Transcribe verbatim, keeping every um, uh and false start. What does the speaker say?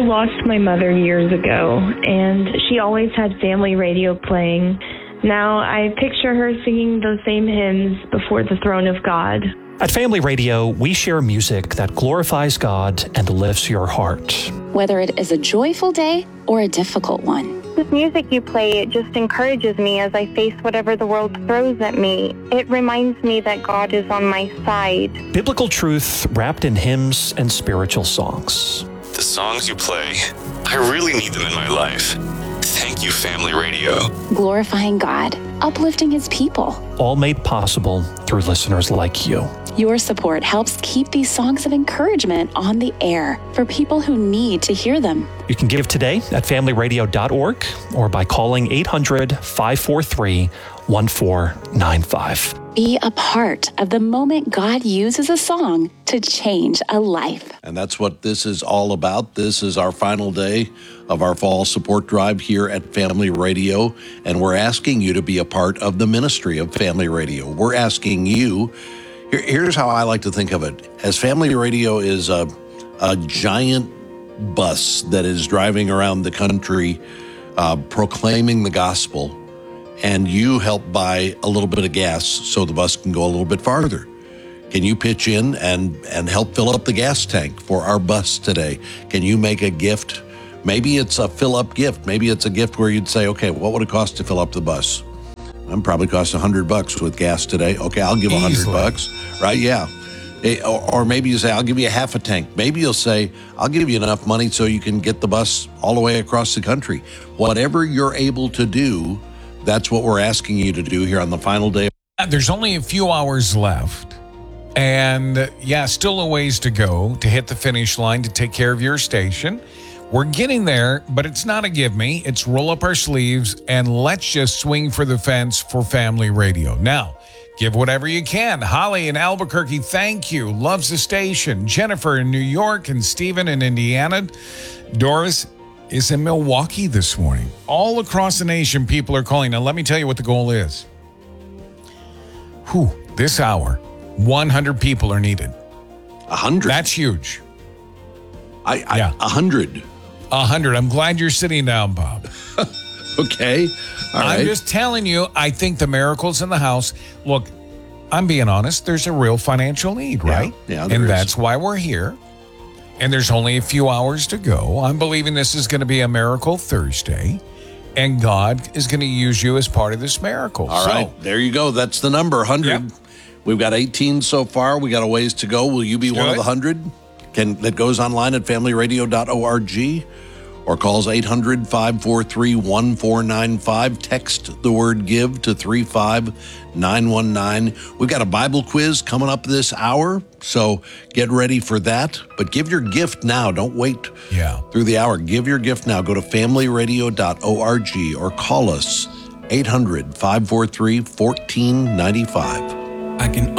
lost my mother years ago, and she always had family radio playing. Now I picture her singing those same hymns before the throne of God. At Family Radio, we share music that glorifies God and lifts your heart. Whether it is a joyful day or a difficult one. This music you play, it just encourages me as I face whatever the world throws at me. It reminds me that God is on my side. Biblical truth wrapped in hymns and spiritual songs. The songs you play, I really need them in my life. Thank you, Family Radio. Glorifying God, uplifting His people. All made possible through listeners like you. Your support helps keep these songs of encouragement on the air for people who need to hear them. You can give today at family radio dot org or by calling eight hundred, five four three, one four nine five. Be a part of the moment God uses a song to change a life. And that's what this is all about. This is our final day of our fall support drive here at Family Radio, and we're asking you to be a part of the ministry of Family Radio. We're asking you, here, here's how I like to think of it. As Family Radio is a, a giant bus that is driving around the country uh, proclaiming the gospel, and you help buy a little bit of gas so the bus can go a little bit farther. Can you pitch in and, and help fill up the gas tank for our bus today? Can you make a gift? Maybe it's a fill-up gift. Maybe it's a gift where you'd say, okay, what would it cost to fill up the bus? I'm probably cost a hundred bucks with gas today. Okay, I'll give a hundred bucks, right? Yeah. Or, or maybe you say, I'll give you a half a tank. Maybe you'll say, I'll give you enough money so you can get the bus all the way across the country. Whatever you're able to do, that's what we're asking you to do here on the final day. There's only a few hours left. And yeah, still a ways to go to hit the finish line to take care of your station. We're getting there, but it's not a give me. It's roll up our sleeves and let's just swing for the fence for Family Radio. Now, give whatever you can. Holly in Albuquerque, thank you. Loves the station. Jennifer in New York and Stephen in Indiana. Doris is in Milwaukee this morning. All across the nation, people are calling. Now, let me tell you what the goal is. Whew, this hour, one hundred people are needed. A hundred? That's huge. I, I yeah. A hundred. A hundred. I'm glad you're sitting down, Bob. Okay. All I'm right. just telling you, I think the miracle's in the house. Look, I'm being honest. There's a real financial need, right? Yeah, and there is. That's why we're here. And there's only a few hours to go. I'm believing this is going to be a Miracle Thursday. And God is going to use you as part of this miracle. All so, right. There you go. That's the number, one hundred. Yep. We've got eighteen so far. We got a ways to go. Will you be Do one it. of the one hundred? Can, that goes online at family radio dot org or calls eight hundred, five four three, one four nine five. Text the word give to three five nine one nine. We've got a Bible quiz coming up this hour, so get ready for that. But give your gift now. Don't wait yeah. through the hour. Give your gift now. Go to family radio dot org or call us eight hundred, five four three, one four nine five. I can